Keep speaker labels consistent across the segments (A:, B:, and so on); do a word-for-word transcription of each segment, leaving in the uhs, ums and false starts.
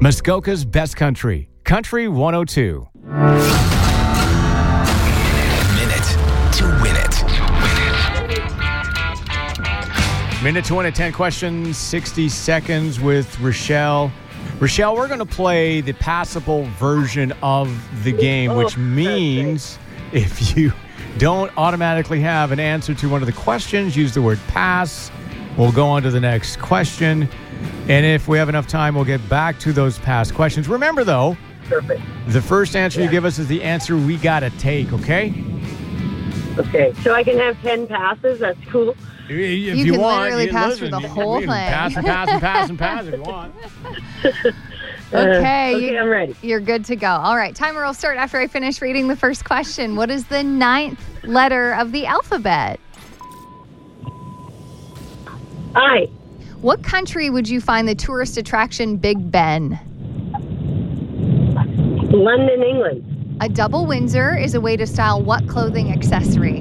A: Muskoka's Best Country, Country one oh two.
B: Minute to win it.
A: Minute to win it, ten questions, sixty seconds with Rochelle. Rochelle, we're going to play the passable version of the game, which means if you don't automatically have an answer to one of the questions, use the word pass. We'll go on to the next question. And if we have enough time, we'll get back to those past questions. Remember, though,
C: Perfect.
A: the first answer
C: Yeah.
A: you give us is the answer we got to take, okay?
C: Okay. So I can have ten passes. That's cool.
A: If you,
D: You can
A: want,
D: literally
A: you
D: pass
A: listen,
D: through the
A: you-
D: whole
A: you can
D: thing.
A: Pass and pass and pass and pass if you want.
C: Uh,
D: Okay,
C: okay,
D: you-
C: I'm ready.
D: You're good to go. All right, timer will start after I finish reading the first question. What is the ninth letter of the alphabet?
C: I.
D: What country would you find the tourist attraction Big Ben?
C: London, England.
D: A double Windsor is a way to style what clothing accessory?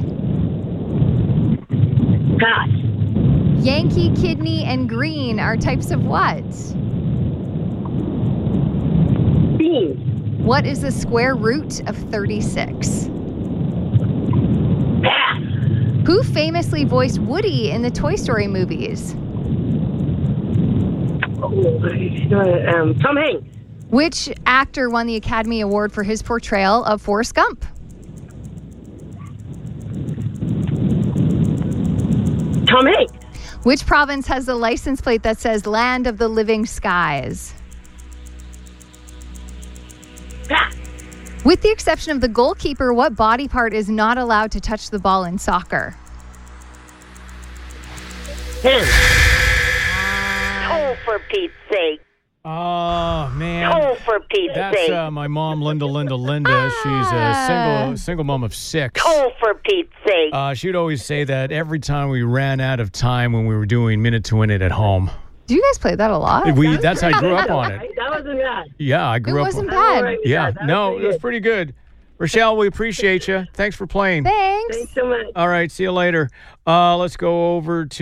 C: Pass.
D: Yankee, kidney, and green are types of what?
C: Beans.
D: What is the square root of thirty-six?
C: Pass.
D: Who famously voiced Woody in the Toy Story movies?
C: Oh, uh, um, Tom Hanks.
D: Which actor won the Academy Award for his portrayal of Forrest Gump?
C: Tom Hanks.
D: Which province has the license plate that says Land of the Living Skies?
C: Pass.
D: With the exception of the goalkeeper, what body part is not allowed to touch the ball in soccer?
C: Ten.
E: Oh, for Pete's sake.
A: Oh, man.
E: Oh, for Pete's
A: That's
E: sake.
A: uh, my mom, Linda, Linda, Linda. She's a single single mom of six.
E: Oh, for Pete's sake.
A: Uh, she would always say that every time we ran out of time when we were doing Minute to Win It at home.
D: Do you guys play that a lot?
A: We That's how I grew up on it.
C: That wasn't bad.
A: Yeah, I
D: It
A: grew up
D: wasn't
A: on
D: bad.
C: All right,
A: Yeah,
C: that
A: no,
C: was
A: it was
C: good.
A: pretty good. Rochelle, we appreciate you. Thanks for playing.
D: Thanks.
C: Thanks so much.
A: All right, see you later. Uh, let's go over to